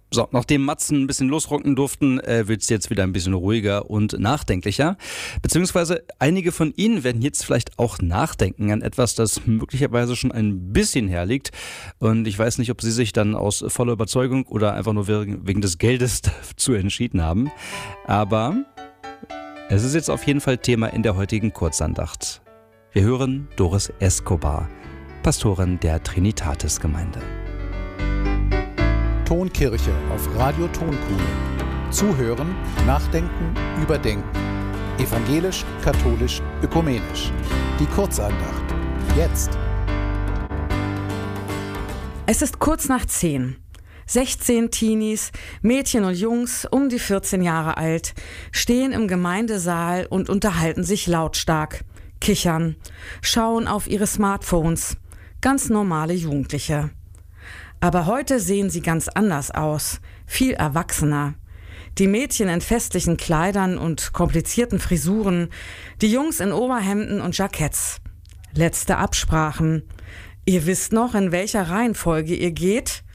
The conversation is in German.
So, nachdem Matzen ein bisschen losrocken durften, wird es jetzt wieder ein bisschen ruhiger und nachdenklicher. Beziehungsweise einige von Ihnen werden jetzt vielleicht auch nachdenken an etwas, das möglicherweise schon ein bisschen herliegt. Und ich weiß nicht, ob Sie sich dann aus voller Überzeugung oder einfach nur wegen des Geldes dazu entschieden haben. Aber es ist jetzt auf jeden Fall Thema in der heutigen Kurzandacht. Wir hören Doris Escobar, Pastorin der Trinitatis-Gemeinde. Tonkirche auf Radio Tonkuhle. Zuhören, nachdenken, überdenken. Evangelisch, katholisch, ökumenisch. Die Kurzandacht. Jetzt. Es ist kurz nach 10. 16 Teenies, Mädchen und Jungs um die 14 Jahre alt, stehen im Gemeindesaal und unterhalten sich lautstark, kichern, schauen auf ihre Smartphones. Ganz normale Jugendliche. Aber heute sehen sie ganz anders aus, viel erwachsener. Die Mädchen in festlichen Kleidern und komplizierten Frisuren, die Jungs in Oberhemden und Jacketts. Letzte Absprachen. Ihr wisst noch, in welcher Reihenfolge ihr geht?